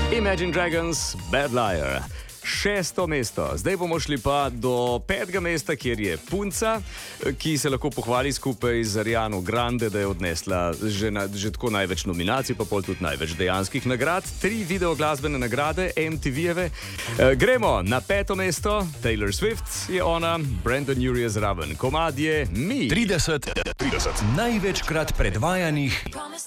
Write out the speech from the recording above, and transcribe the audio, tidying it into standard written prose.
Imagine Dragons, Bad Liar. 6. mesto. Zdaj bomo šli pa do 5. mesta, kjer je punca, ki se lahko pohvali skupaj z Ariano Grande, da je odnesla že tako največ nominacij, pa pol tudi največ dejanskih nagrad. 3 videoglasbene nagrade, MTV-jeve. Gremo na 5. mesto. Taylor Swift je ona, Brandon Urie je zraven. Komad je Me. 30 največkrat predvajanih